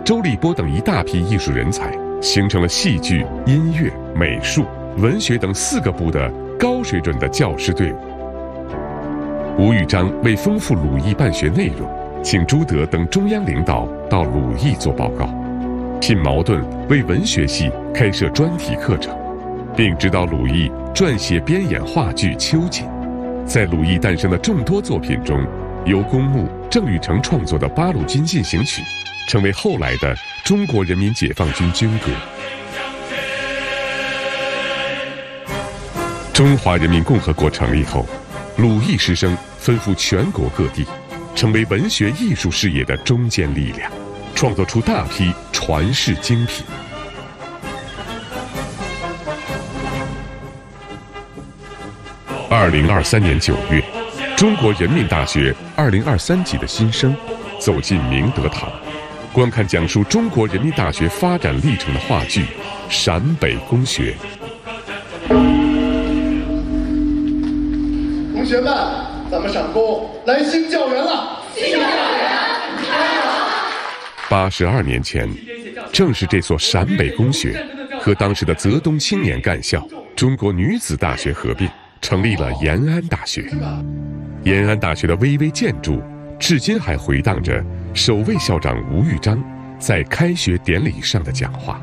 周立波等一大批艺术人才，形成了戏剧、音乐、美术、文学等4个部的高水准的教师队伍。吴玉章为丰富鲁艺办学内容，请朱德等中央领导到鲁艺做报告，聘茅盾为文学系开设专题课程，并指导鲁艺撰写编演话剧《秋瑾》。在鲁艺诞生的众多作品中，由公牧、郑玉成创作的《八路军进行曲》成为后来的中国人民解放军军歌。中华人民共和国成立后，鲁艺师生分赴全国各地，成为文学艺术事业的中坚力量，创作出大批传世精品。2023年9月，中国人民大学2023级的新生走进明德堂，观看讲述中国人民大学发展历程的话剧《陕北公学》。 同学们，咱们上工来新教员了！新教员，加油 ！82年前，正是这所陕北公学和当时的泽东青年干校中国女子大学合并，成立了延安大学。延安大学的巍巍建筑，至今还回荡着首位校长吴玉章在开学典礼上的讲话。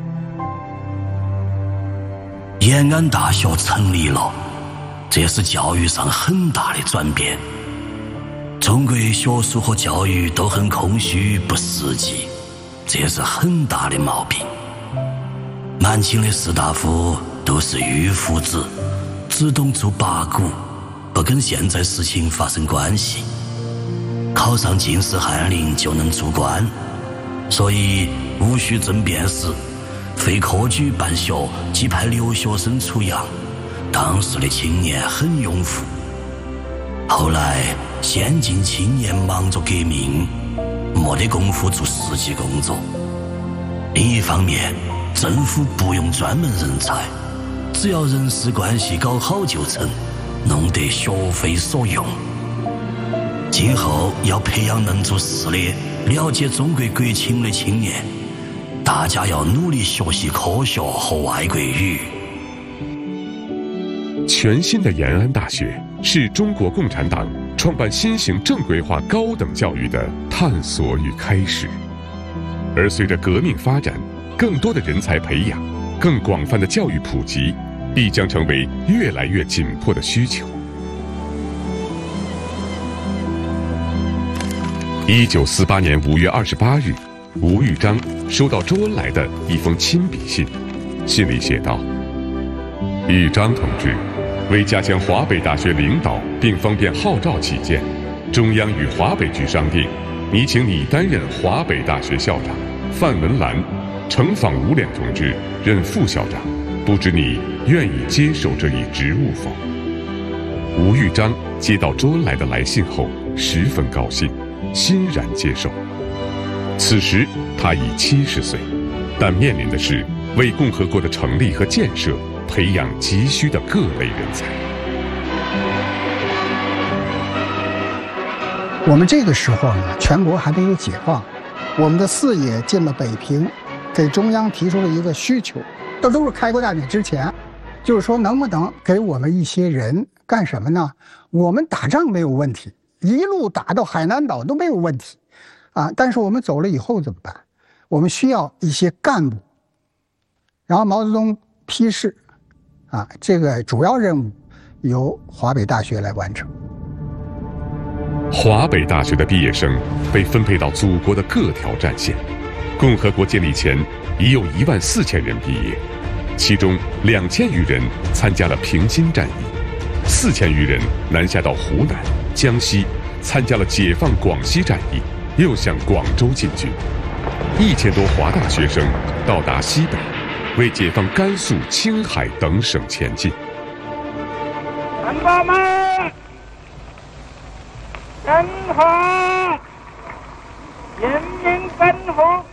延安大学成立了，这是教育上很大的转变。中国学术和教育都很空虚不实际，这是很大的毛病。满清的士大夫都是迂夫子，只懂做八股，不跟现在事情发生关系。考上进士翰林就能做官，所以戊戌政变时，废科举办学，即派留学生出洋。当时的青年很拥护。后来先进青年忙着革命，没得功夫做实际工作。另一方面，政府不用专门人才，只要人事关系搞好就成，弄得学费所用。今后要培养能做事的、了解中国国情的青年，大家要努力学习科学和外国语。 全新的延安大学是中国共产党创办新型正规化高等教育的探索与开始。而随着革命发展，更多的人才培养，更广泛的教育普及，必将成为越来越紧迫的需求。1948年5月28日，吴玉章收到周恩来的一封亲笔信，信里写道：玉章同志，为加强华北大学领导并方便号召起见，中央与华北局商定，拟请你担任华北大学校长，范文澜、程访吾两同志任副校长，不知你愿意接受这一职务否？吴玉章接到周恩来的来信后，十分高兴，欣然接受。此时他已70岁，但面临的是为共和国的成立和建设培养急需的各类人才。 我们这个时候呢，全国还没有解放，我们的四野进了北平，给中央提出了一个需求，这都是开国大典之前，就是说能不能给我们一些人干什么呢？我们打仗没有问题，一路打到海南岛都没有问题啊，但是我们走了以后怎么办？我们需要一些干部。然后毛泽东批示啊，这个主要任务由华北大学来完成。 华北大学的毕业生被分配到祖国的各条战线。共和国建立前，已有14000人毕业，其中2000余人参加了平津战役，4000余人南下到湖南、江西，参加了解放广西战役，又向广州进军。1000多华大学生到达西北，为解放甘肃、青海等省前进。 同胞们，人好，人民本乎